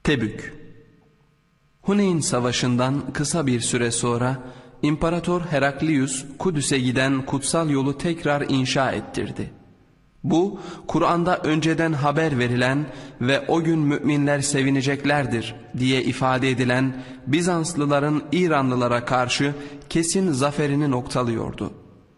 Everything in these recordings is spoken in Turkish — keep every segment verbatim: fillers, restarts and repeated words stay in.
Tebük. Huneyn Savaşı'ndan kısa bir süre sonra İmparator Heraklius Kudüs'e giden kutsal yolu tekrar inşa ettirdi. Bu, Kur'an'da önceden haber verilen ve o gün müminler sevineceklerdir diye ifade edilen Bizanslıların İranlılara karşı kesin zaferini noktalıyordu.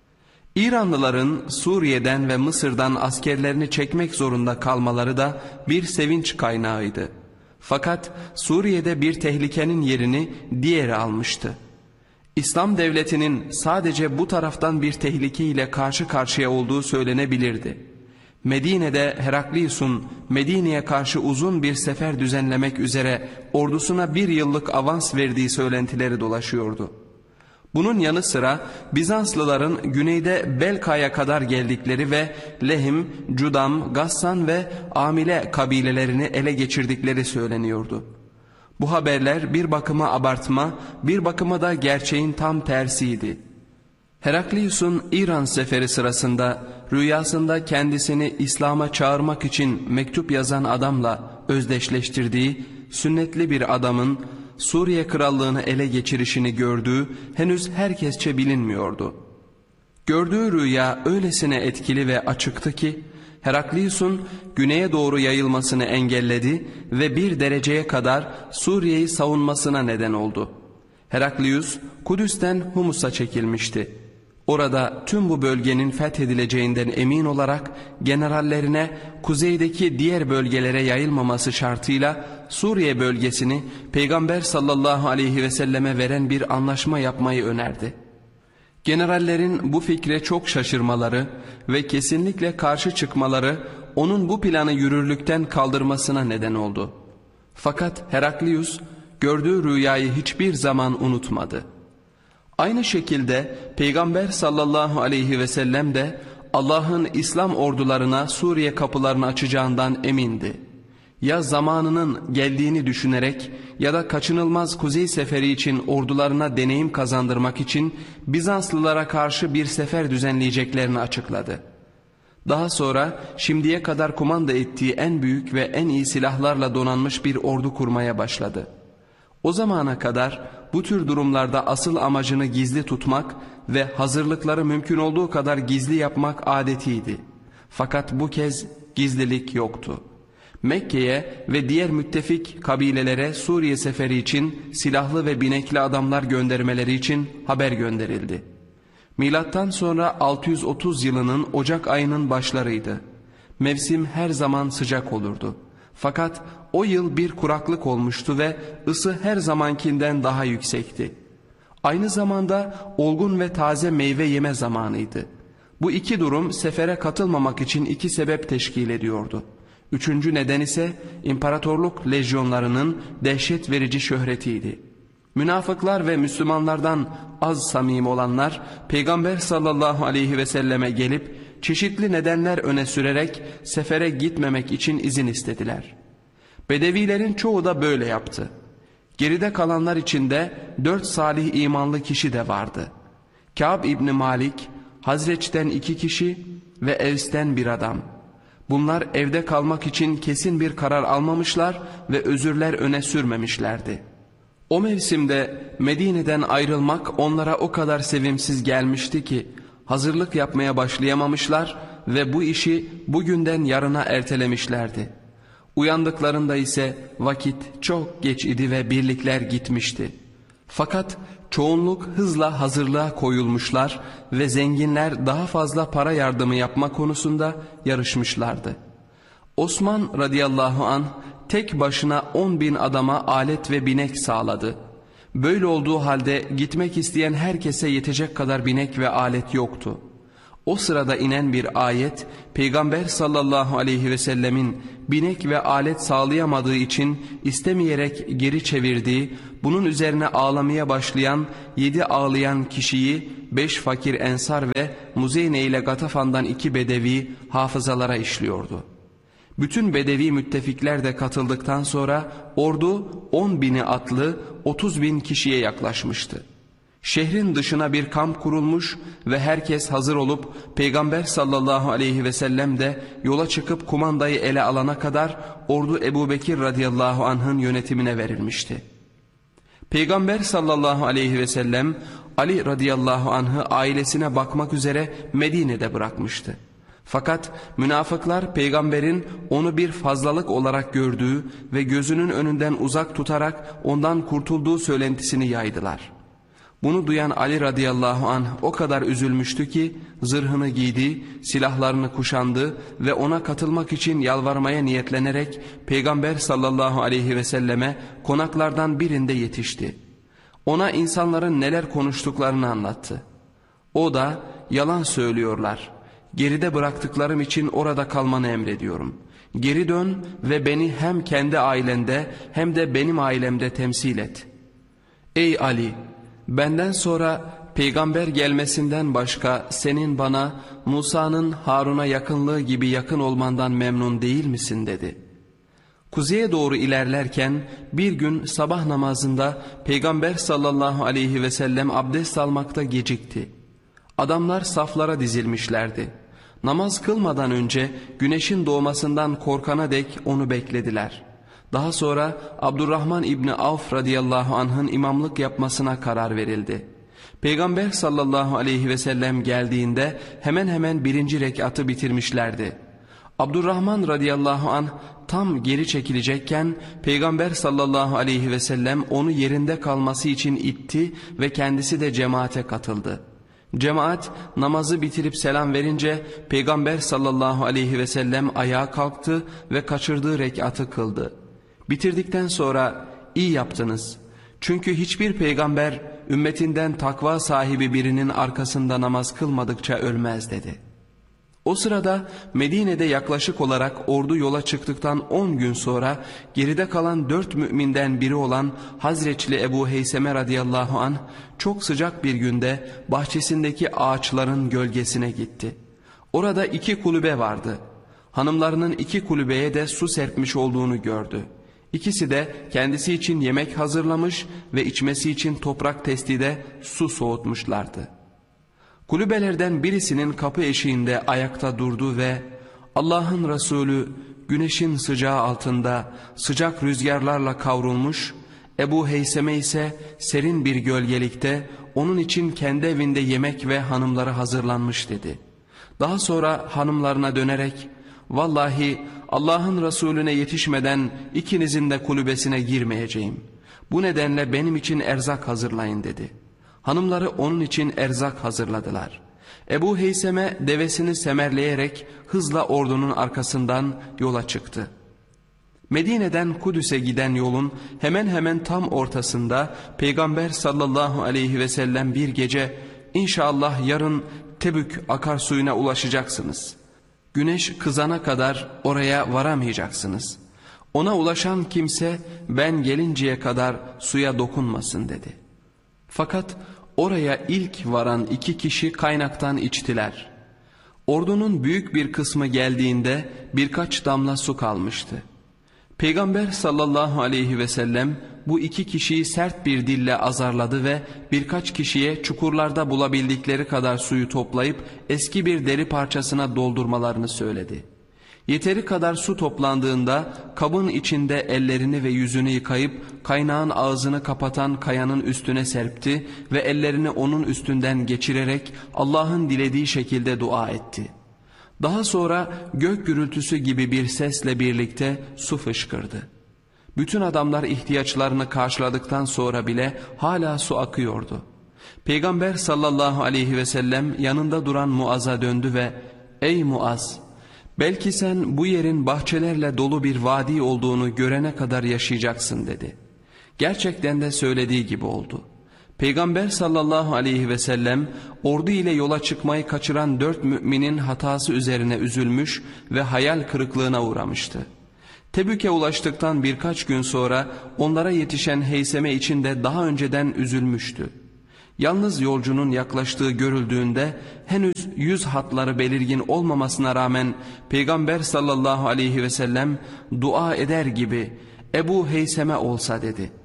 İranlıların Suriye'den ve Mısır'dan askerlerini çekmek zorunda kalmaları da bir sevinç kaynağıydı. Fakat Suriye'de bir tehlikenin yerini diğeri almıştı. İslam devletinin sadece bu taraftan bir tehlike ile karşı karşıya olduğu söylenebilirdi. Medine'de Heraklius'un Medine'ye karşı uzun bir sefer düzenlemek üzere ordusuna bir yıllık avans verdiği söylentileri dolaşıyordu. Bunun yanı sıra Bizanslıların güneyde Belka'ya kadar geldikleri ve Lehim, Cudam, Gassan ve Amile kabilelerini ele geçirdikleri söyleniyordu. Bu haberler bir bakıma abartma, bir bakıma da gerçeğin tam tersiydi. Heraklius'un İran seferi sırasında rüyasında kendisini İslam'a çağırmak için mektup yazan adamla özdeşleştirdiği sünnetli bir adamın Suriye krallığını ele geçirişini gördüğü henüz herkesçe bilinmiyordu. Gördüğü rüya öylesine etkili ve açıktı ki Heraklius'un güneye doğru yayılmasını engelledi ve bir dereceye kadar Suriye'yi savunmasına neden oldu. Heraklius Kudüs'ten Humus'a çekilmişti. Orada tüm bu bölgenin fethedileceğinden emin olarak generallerine kuzeydeki diğer bölgelere yayılmaması şartıyla Suriye bölgesini Peygamber sallallahu aleyhi ve selleme veren bir anlaşma yapmayı önerdi. Generallerin bu fikre çok şaşırmaları ve kesinlikle karşı çıkmaları onun bu planı yürürlükten kaldırmasına neden oldu. Fakat Heraklius gördüğü rüyayı hiçbir zaman unutmadı. Aynı şekilde Peygamber sallallahu aleyhi ve sellem de Allah'ın İslam ordularına Suriye kapılarını açacağından emindi. Ya zamanının geldiğini düşünerek ya da kaçınılmaz kuzey seferi için ordularına deneyim kazandırmak için Bizanslılara karşı bir sefer düzenleyeceklerini açıkladı. Daha sonra şimdiye kadar kumanda ettiği en büyük ve en iyi silahlarla donanmış bir ordu kurmaya başladı. O zamana kadar bu tür durumlarda asıl amacını gizli tutmak ve hazırlıkları mümkün olduğu kadar gizli yapmak adetiydi. Fakat bu kez gizlilik yoktu. Mekke'ye ve diğer müttefik kabilelere Suriye seferi için silahlı ve binekli adamlar göndermeleri için haber gönderildi. Milattan sonra altı yüz otuz yılının Ocak ayının başlarıydı. Mevsim her zaman sıcak olurdu. Fakat o yıl bir kuraklık olmuştu ve ısı her zamankinden daha yüksekti. Aynı zamanda olgun ve taze meyve yeme zamanıydı. Bu iki durum sefere katılmamak için iki sebep teşkil ediyordu. Üçüncü neden ise imparatorluk lejyonlarının dehşet verici şöhretiydi. Münafıklar ve Müslümanlardan az samimi olanlar Peygamber sallallahu aleyhi ve selleme gelip çeşitli nedenler öne sürerek sefere gitmemek için izin istediler. Bedevilerin çoğu da böyle yaptı. Geride kalanlar içinde dört salih imanlı kişi de vardı. Kâb İbni Malik, Hazreç'ten iki kişi ve Evs'ten bir adam. Bunlar evde kalmak için kesin bir karar almamışlar ve özürler öne sürmemişlerdi. O mevsimde Medine'den ayrılmak onlara o kadar sevimsiz gelmişti ki hazırlık yapmaya başlayamamışlar ve bu işi bugünden yarına ertelemişlerdi. Uyandıklarında ise vakit çok geç idi ve birlikler gitmişti. Fakat çoğunluk hızla hazırlığa koyulmuşlar ve zenginler daha fazla para yardımı yapma konusunda yarışmışlardı. Osman radıyallahu anh tek başına on bin adama alet ve binek sağladı. Böyle olduğu halde gitmek isteyen herkese yetecek kadar binek ve alet yoktu. O sırada inen bir ayet Peygamber sallallahu aleyhi ve sellemin binek ve alet sağlayamadığı için istemeyerek geri çevirdiği, bunun üzerine ağlamaya başlayan yedi ağlayan kişiyi beş fakir ensar ve Muzeyne ile Gatafan'dan iki bedevi hafızalara işliyordu. Bütün bedevi müttefikler de katıldıktan sonra ordu on bini atlı otuz bin kişiye yaklaşmıştı. Şehrin dışına bir kamp kurulmuş ve herkes hazır olup Peygamber sallallahu aleyhi ve sellem de yola çıkıp kumandayı ele alana kadar ordu Ebu Bekir radıyallahu anh'ın yönetimine verilmişti. Peygamber sallallahu aleyhi ve sellem Ali radıyallahu anh'ı ailesine bakmak üzere Medine'de bırakmıştı. Fakat münafıklar peygamberin onu bir fazlalık olarak gördüğü ve gözünün önünden uzak tutarak ondan kurtulduğu söylentisini yaydılar. Bunu duyan Ali radıyallahu anh o kadar üzülmüştü ki zırhını giydi, silahlarını kuşandı ve ona katılmak için yalvarmaya niyetlenerek Peygamber sallallahu aleyhi ve selleme konaklardan birinde yetişti. Ona insanların neler konuştuklarını anlattı. O da yalan söylüyorlar. Geride bıraktıklarım için orada kalmanı emrediyorum. Geri dön ve beni hem kendi ailende hem de benim ailemde temsil et. Ey Ali! Benden sonra peygamber gelmesinden başka senin bana Musa'nın Harun'a yakınlığı gibi yakın olmandan memnun değil misin dedi. Kuzeye doğru ilerlerken bir gün sabah namazında Peygamber sallallahu aleyhi ve sellem abdest almakta gecikti. Adamlar saflara dizilmişlerdi. Namaz kılmadan önce güneşin doğmasından korkana dek onu beklediler. Daha sonra Abdurrahman İbni Avf radıyallahu anh'ın imamlık yapmasına karar verildi. Peygamber sallallahu aleyhi ve sellem geldiğinde hemen hemen birinci rekatı bitirmişlerdi. Abdurrahman radıyallahu anh tam geri çekilecekken Peygamber sallallahu aleyhi ve sellem onu yerinde kalması için itti ve kendisi de cemaate katıldı. Cemaat namazı bitirip selam verince Peygamber sallallahu aleyhi ve sellem ayağa kalktı ve kaçırdığı rekatı kıldı. Bitirdikten sonra iyi yaptınız. Çünkü hiçbir peygamber ümmetinden takva sahibi birinin arkasında namaz kılmadıkça ölmez dedi. O sırada Medine'de yaklaşık olarak ordu yola çıktıktan on gün sonra geride kalan dört müminden biri olan Hazreçli Ebu Heyseme radıyallahu anh çok sıcak bir günde bahçesindeki ağaçların gölgesine gitti. Orada iki kulübe vardı. Hanımlarının iki kulübeye de su serpmiş olduğunu gördü. İkisi de kendisi için yemek hazırlamış ve içmesi için toprak testide su soğutmuşlardı. Kulübelerden birisinin kapı eşiğinde ayakta durdu ve Allah'ın Resulü güneşin sıcağı altında sıcak rüzgarlarla kavrulmuş, Ebu Heyseme ise serin bir gölgelikte onun için kendi evinde yemek ve hanımları hazırlanmış dedi. Daha sonra hanımlarına dönerek vallahi Allah'ın Resulüne yetişmeden ikinizin de kulübesine girmeyeceğim. Bu nedenle benim için erzak hazırlayın dedi. Hanımları onun için erzak hazırladılar. Ebu Heyseme devesini semerleyerek hızla ordunun arkasından yola çıktı. Medine'den Kudüs'e giden yolun hemen hemen tam ortasında Peygamber sallallahu aleyhi ve sellem bir gece inşallah yarın Tebük akarsuyuna ulaşacaksınız. Güneş kızana kadar oraya varamayacaksınız. Ona ulaşan kimse ben gelinceye kadar suya dokunmasın dedi. Fakat oraya ilk varan iki kişi kaynaktan içtiler. Ordunun büyük bir kısmı geldiğinde birkaç damla su kalmıştı. Peygamber sallallahu aleyhi ve sellem bu iki kişiyi sert bir dille azarladı ve birkaç kişiye çukurlarda bulabildikleri kadar suyu toplayıp eski bir deri parçasına doldurmalarını söyledi. Yeteri kadar su toplandığında kabın içinde ellerini ve yüzünü yıkayıp kaynağın ağzını kapatan kayanın üstüne serpti ve ellerini onun üstünden geçirerek Allah'ın dilediği şekilde dua etti. Daha sonra gök gürültüsü gibi bir sesle birlikte su fışkırdı. Bütün adamlar ihtiyaçlarını karşıladıktan sonra bile hala su akıyordu. Peygamber sallallahu aleyhi ve sellem yanında duran Muaz'a döndü ve ''Ey Muaz, belki sen bu yerin bahçelerle dolu bir vadi olduğunu görene kadar yaşayacaksın.'' dedi. Gerçekten de söylediği gibi oldu. Peygamber sallallahu aleyhi ve sellem ordu ile yola çıkmayı kaçıran dört müminin hatası üzerine üzülmüş ve hayal kırıklığına uğramıştı. Tebük'e ulaştıktan birkaç gün sonra onlara yetişen Heyseme için de daha önceden üzülmüştü. Yalnız yolcunun yaklaştığı görüldüğünde henüz yüz hatları belirgin olmamasına rağmen Peygamber sallallahu aleyhi ve sellem dua eder gibi Ebu Heyseme olsa dedi.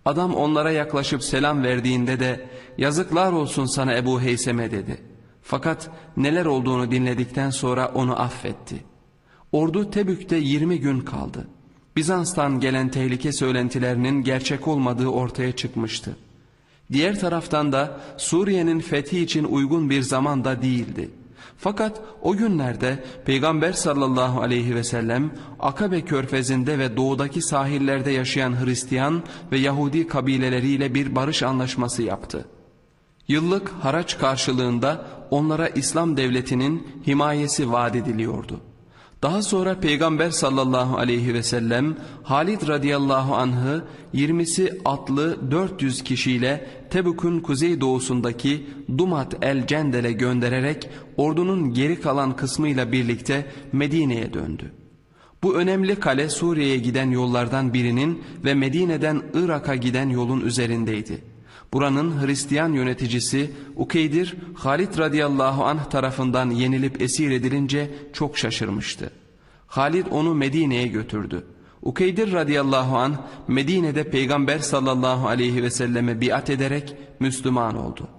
Adam onlara yaklaşıp selam verdiğinde de yazıklar olsun sana Ebu Heyseme dedi. Fakat neler olduğunu dinledikten sonra onu affetti. Ordu Tebük'te yirmi gün kaldı. Bizans'tan gelen tehlike söylentilerinin gerçek olmadığı ortaya çıkmıştı. Diğer taraftan da Suriye'nin fethi için uygun bir zaman da değildi. Fakat o günlerde Peygamber sallallahu aleyhi ve sellem Akabe körfezinde ve doğudaki sahillerde yaşayan Hristiyan ve Yahudi kabileleriyle bir barış anlaşması yaptı. Yıllık haraç karşılığında onlara İslam devletinin himayesi vaat ediliyordu. Daha sonra Peygamber sallallahu aleyhi ve sellem Halid radıyallahu anh'ı yirmisi atlı dört yüz kişiyle Tebük'ün kuzeydoğusundaki Dumat el Cendel'e göndererek ordunun geri kalan kısmıyla birlikte Medine'ye döndü. Bu önemli kale Suriye'ye giden yollardan birinin ve Medine'den Irak'a giden yolun üzerindeydi. Buranın Hristiyan yöneticisi Ukeydir, Halid radıyallahu anh tarafından yenilip esir edilince çok şaşırmıştı. Halid onu Medine'ye götürdü. Ukeydir radıyallahu anh Medine'de Peygamber sallallahu aleyhi ve selleme biat ederek Müslüman oldu.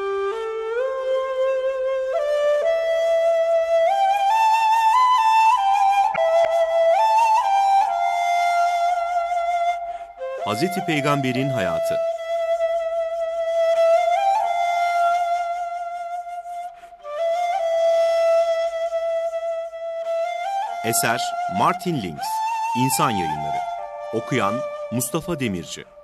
Hazreti Peygamber'in hayatı. Eser Martin Lings, İnsan Yayınları. Okuyan Mustafa Demirci.